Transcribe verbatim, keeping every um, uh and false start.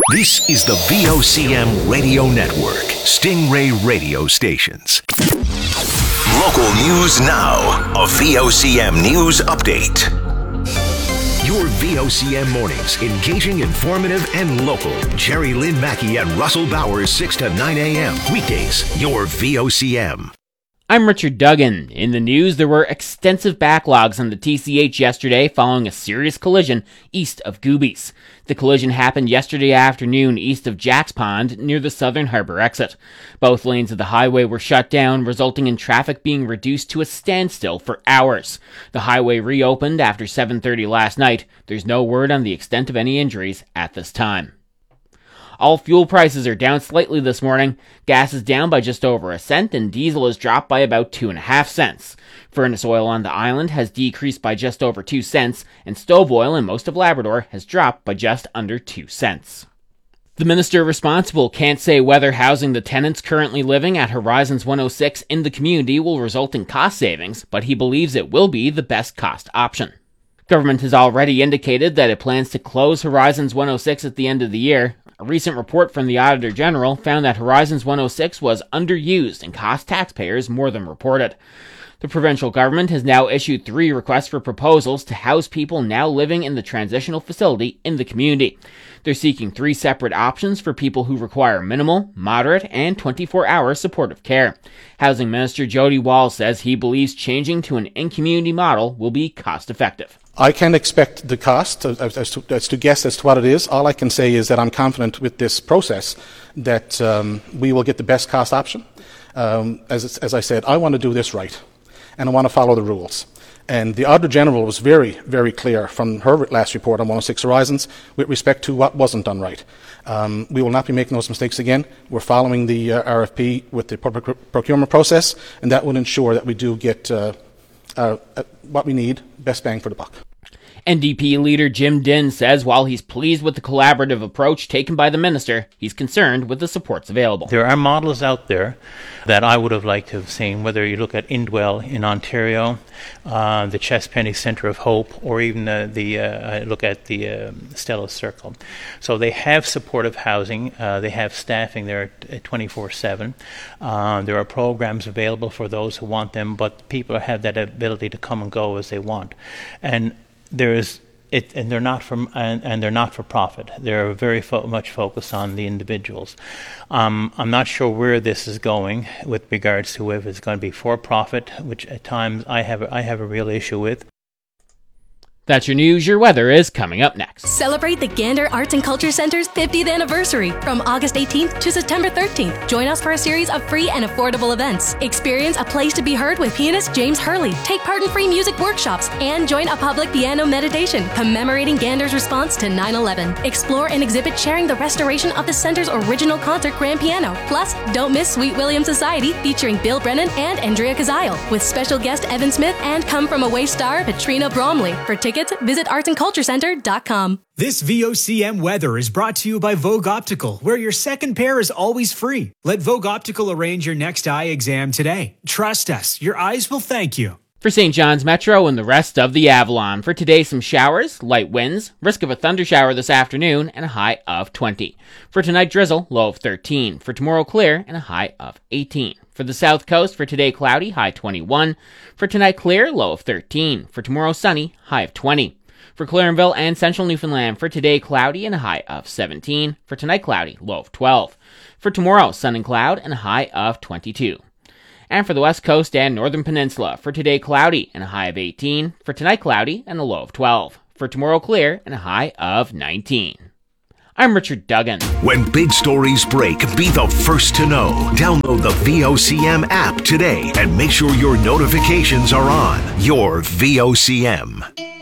This is the V O C M Radio Network, Stingray Radio Stations. Local news now. A V O C M news update. Your V O C M mornings, engaging, informative, and local. Jerry Lynn Mackey and Russell Bowers, six to nine a.m. Weekdays, your V O C M. I'm Richard Duggan. In the news, there were extensive backlogs on the T C H yesterday following a serious collision east of Goobies. The collision happened yesterday afternoon east of Jack's Pond near the Southern Harbor exit. Both lanes of the highway were shut down, resulting in traffic being reduced to a standstill for hours. The highway reopened after seven thirty last night. There's no word on the extent of any injuries at this time. All fuel prices are down slightly this morning. Gas is down by just over a cent and diesel has dropped by about two and a half cents. Furnace oil on the island has decreased by just over two cents and stove oil in most of Labrador has dropped by just under two cents. The minister responsible can't say whether housing the tenants currently living at Horizons one oh six in the community will result in cost savings, but he believes it will be the best cost option. Government has already indicated that it plans to close Horizons one oh six at the end of the year. A recent report from the Auditor General found that Horizons one oh six was underused and cost taxpayers more than reported. The provincial government has now issued three requests for proposals to house people now living in the transitional facility in the community. They're seeking three separate options for people who require minimal, moderate, and twenty-four hour supportive care. Housing Minister Jody Wall says he believes changing to an in-community model will be cost-effective. I can't expect the cost as, as, to, as to guess as to what it is. All I can say is that I'm confident with this process that um, we will get the best cost option. Um, as, as I said, I want to do this right, and I want to follow the rules. And the Auditor General was very, very clear from her last report on one oh six Horizons with respect to what wasn't done right. Um, we will not be making those mistakes again. We're following the uh, R F P with the public procurement process, and that will ensure that we do get uh, uh, uh, what we need, best bang for the buck. N D P leader Jim Dinn says while he's pleased with the collaborative approach taken by the minister, he's concerned with the supports available. There are models out there that I would have liked to have seen, whether you look at Indwell in Ontario, uh, the Chespenny Centre of Hope, or even uh, the uh, look at the uh, Stella Circle. So they have supportive housing. Uh, they have staffing there twenty-four seven. Uh, there are programs available for those who want them, but people have that ability to come and go as they want. And There is it, and they're not from, and, and they're not for profit. They're very fo- much focused on the individuals. Um, I'm not sure where this is going with regards to if it's going to be for profit, which at times I have I have a real issue with. That's your news. Your weather is coming up next. Celebrate the Gander Arts and Culture Center's fiftieth anniversary from August eighteenth to September thirteenth. Join us for a series of free and affordable events. Experience a place to be heard with pianist James Hurley. Take part in free music workshops and join a public piano meditation commemorating Gander's response to nine eleven. Explore and exhibit sharing the restoration of the center's original concert grand piano. Plus, don't miss Sweet William Society featuring Bill Brennan and Andrea Kazile with special guest Evan Smith and Come From Away star Katrina Bromley. For tickets, visit arts and culture center dot com. This V O C M weather is brought to you by Vogue Optical, where your second pair is always free. Let Vogue Optical arrange your next eye exam today. Trust us, your eyes will thank you. For Saint John's Metro and the rest of the Avalon, for today some showers, light winds, risk of a thundershower this afternoon, and a high of twenty. For tonight, drizzle, low of thirteen. For tomorrow, clear, and a high of eighteen. For the South Coast, for today, cloudy, high twenty-one. For tonight, clear, low of thirteen. For tomorrow, sunny, high of twenty. For Clarenville and Central Newfoundland, for today, cloudy and a high of seventeen. For tonight, cloudy, low of twelve. For tomorrow, sun and cloud and a high of twenty-two. And for the West Coast and Northern Peninsula, for today, cloudy and a high of eighteen. For tonight, cloudy and a low of twelve. For tomorrow, clear and a high of nineteen. I'm Richard Duggan. When big stories break, be the first to know. Download the V O C M app today and make sure your notifications are on. Your V O C M.